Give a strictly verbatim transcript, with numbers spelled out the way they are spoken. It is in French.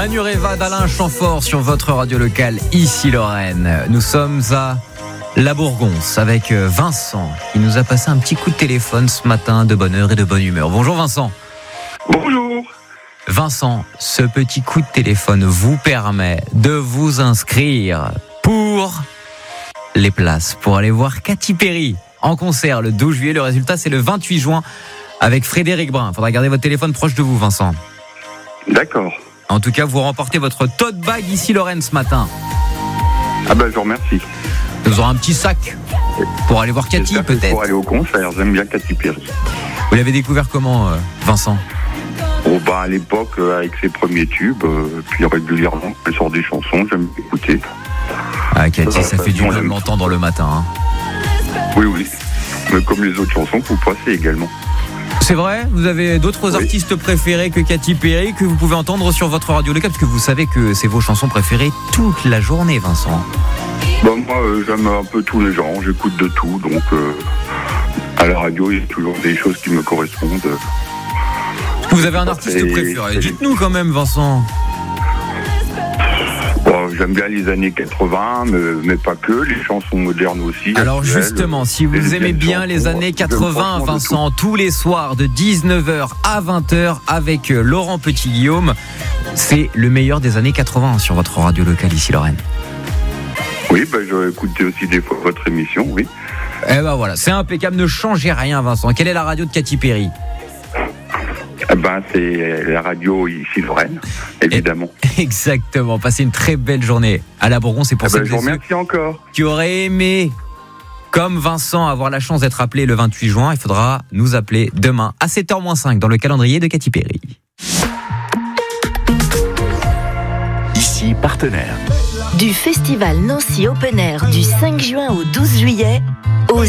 Manureva d'Alain Chamfort sur votre radio locale, ici Lorraine. Nous sommes à La Bourgonce avec Vincent qui nous a passé un petit coup de téléphone ce matin de bonne heure et de bonne humeur. Bonjour Vincent. Bonjour. Vincent, ce petit coup de téléphone vous permet de vous inscrire pour les places pour aller voir Katy Perry en concert le douze juillet. Le résultat, c'est le vingt-huit juin avec Frédéric Brun. Il faudra garder votre téléphone proche de vous, Vincent. D'accord. En tout cas, vous remportez votre tote bag ici Lorraine ce matin. Ah ben, je vous remercie. Vous aurez un petit sac pour aller voir Katy, peut-être. Pour aller au concert, j'aime bien Katy Perry. Vous l'avez découvert comment, euh, Vincent ? Oh bah à l'époque, euh, avec ses premiers tubes, euh, puis régulièrement, elle sort des chansons, j'aime écouter. Ah, Katy, ça Euh, fait du moi, bien de j'aime l'entendre le matin. Hein. Oui, oui. Mais comme les autres chansons que vous passez également. C'est vrai ? Vous avez d'autres Oui. artistes préférés que Katy Perry que vous pouvez entendre sur votre radio locale ? Parce que vous savez que c'est vos chansons préférées toute la journée, Vincent. Bah, moi, euh, j'aime un peu tous les genres, j'écoute de tout, donc euh, à la radio, il y a toujours des choses qui me correspondent. Vous avez un artiste Et- préféré ? Dites-nous quand même, Vincent. Bon, j'aime bien les années quatre-vingts, mais, mais pas que, les chansons modernes aussi. Alors actuelles. justement, si vous les aimez vieilles bien chansons, les années j'aime quatre-vingts, franchement de Vincent, tous les soirs de dix-neuf heures à vingt heures avec euh, Laurent Petit-Guillaume, c'est le meilleur des années quatre-vingts sur votre radio locale ici Lorraine. Oui, ben, j'ai écouté aussi des fois votre émission, oui. Eh ben voilà, c'est impeccable, ne changez rien, Vincent. Quelle est la radio de Katy Perry ? Eh ben, c'est la radio ici Lorraine, évidemment. Exactement, passez une très belle journée à La Bourgonce. C'est pour Eh ça ben, que je vous ceux remercie encore. qui auraient aimé, comme Vincent, avoir la chance d'être appelé le vingt-huit juin, il faudra nous appeler demain à sept heures moins cinq dans le calendrier de Katy Perry. Ici partenaire. Du festival Nancy Open Air du cinq juin au douze juillet,